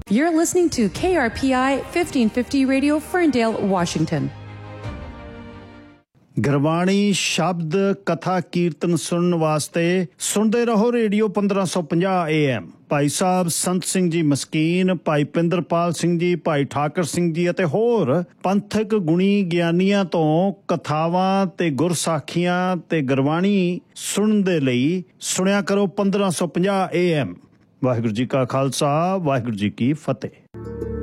You're listening to KRPI 1550 Radio, Ferndale, Washington. Gurbani ਸ਼ਬਦ ਕਥਾ ਕੀਰਤਨ ਸੁਣਨ ਵਾਸਤੇ ਸੁਣਦੇ ਰਹੋ ਰੇਡੀਓ 1550 AM। ਭਾਈ ਸਾਹਿਬ ਸੰਤ ਸਿੰਘ ਜੀ ਮਸਕੀਨ, ਭਾਈ ਪਿੰਦਰਪਾਲ ਸਿੰਘ ਜੀ, ਭਾਈ ਠਾਕਰ ਸਿੰਘ ਜੀ ਅਤੇ ਹੋਰ ਪੰਥਕ ਗੁਣੀ ਗਿਆਨੀਆਂ ਤੋਂ ਕਥਾਵਾਂ ਤੇ ਗੁਰਸਾਖੀਆਂ ਤੇ ਗੁਰਬਾਣੀ ਸੁਣਨ ਦੇ ਲਈ ਸੁਣਿਆ ਕਰੋ 1550 AM। ਵਾਹਿਗੁਰੂ ਜੀ ਕਾ ਖਾਲਸਾ, ਵਾਹਿਗੁਰੂ ਜੀ ਕੀ ਫਤਿਹ।